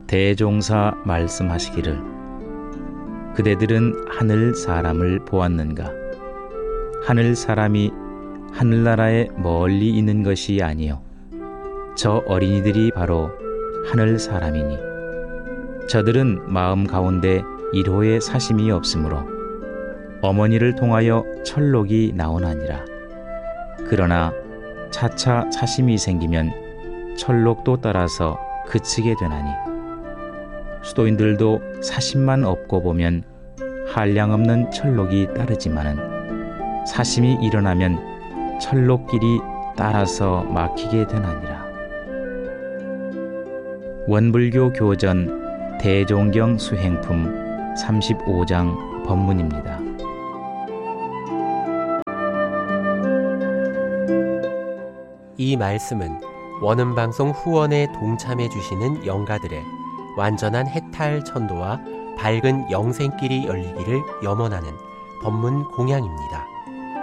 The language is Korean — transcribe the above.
대종사 말씀하시기를 그대들은 하늘 사람을 보았는가? 하늘 사람이 하늘나라에 멀리 있는 것이 아니요 저 어린이들이 바로 하늘 사람이니 저들은 마음 가운데 1호의 사심이 없으므로 어머니를 통하여 철록이 나오나니라. 그러나 차차 사심이 생기면 철록도 따라서 그치게 되나니 수도인들도 사심만 없고 보면 한량없는 철록이 따르지만은 사심이 일어나면 철록길이 따라서 막히게 되나니라. 원불교 교전 대종경 수행품 35장 법문입니다. 이 말씀은 원음방송 후원에 동참해 주시는 영가들의 완전한 해탈 천도와 밝은 영생길이 열리기를 염원하는 법문 공양입니다.